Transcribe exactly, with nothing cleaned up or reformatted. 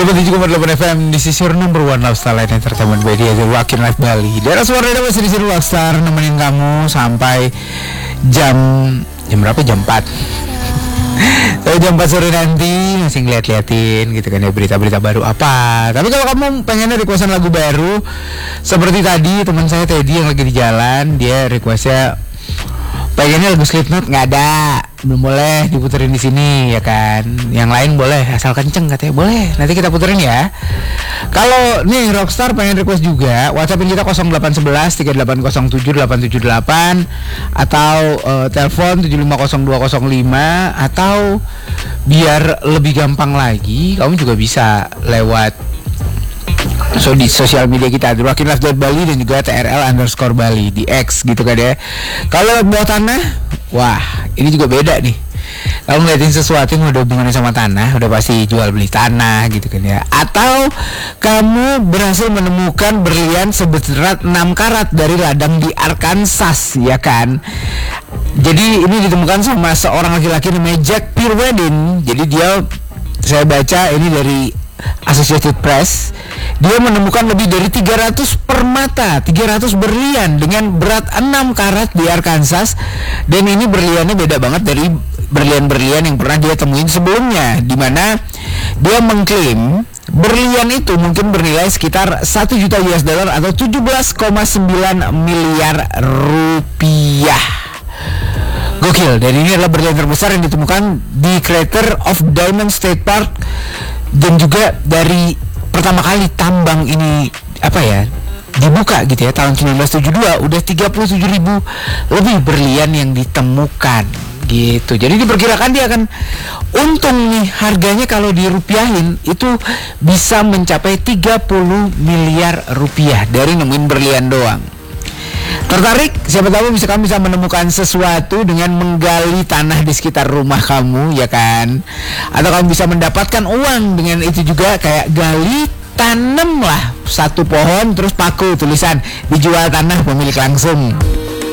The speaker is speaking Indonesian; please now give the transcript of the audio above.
seratus tujuh koma delapan F M di sisi number one Lifestyle Entertainment Media The Walking Life Bali. Daerah suara daerah masih di sini Rockstar nemenin kamu sampai jam jam berapa? Jam empat. Sampai jam empat sore nanti masih ngeliat-liatin gitu kan ya berita-berita baru apa. Tapi kalau kamu pengennya requestan lagu baru seperti tadi teman saya Teddy yang lagi di jalan, dia requestnya pengennya lagu Slipknot, nggak ada, belum boleh diputerin di sini ya kan. Yang lain boleh asal kenceng katanya, boleh. Nanti kita puterin ya. Kalau nih Rockstar pengen request juga, WhatsAppin kita nol delapan satu satu tiga delapan nol tujuh delapan tujuh delapan atau uh, telepon tujuh lima nol dua nol lima, atau biar lebih gampang lagi kamu juga bisa lewat so di sosial media kita The Rockin' Life Bali dan juga T R L underscore Bali di X gitu kan ya. Kalau bawah tanah, wah ini juga beda nih. Kamu ngeliatin sesuatu yang udah hubungannya sama tanah, udah pasti jual beli tanah gitu kan ya. Atau kamu berhasil menemukan berlian seberat enam karat dari ladang di Arkansas ya kan. Jadi ini ditemukan sama seorang laki-laki namanya Jack Pirwedin. Jadi dia, saya baca ini dari Associated Press, dia menemukan lebih dari tiga ratus permata, tiga ratus berlian dengan berat enam karat di Arkansas. Dan ini berliannya beda banget dari berlian-berlian yang pernah dia temuin sebelumnya, di mana dia mengklaim berlian itu mungkin bernilai sekitar satu juta U S dollar atau tujuh belas koma sembilan miliar rupiah. Gokil. Dan ini adalah berlian terbesar yang ditemukan di Crater of Diamond State Park. Dan juga dari pertama kali tambang ini apa ya dibuka gitu ya tahun sembilan belas tujuh puluh dua, udah tiga puluh tujuh ribu lebih berlian yang ditemukan gitu. Jadi diperkirakan dia akan untung nih, harganya kalau dirupiahin itu bisa mencapai tiga puluh miliar rupiah dari nemuin berlian doang. Tertarik? Siapa tahu bisa kamu bisa menemukan sesuatu dengan menggali tanah di sekitar rumah kamu ya kan. Atau kamu bisa mendapatkan uang dengan itu juga, kayak gali, tanam lah satu pohon terus paku tulisan dijual tanah pemilik langsung.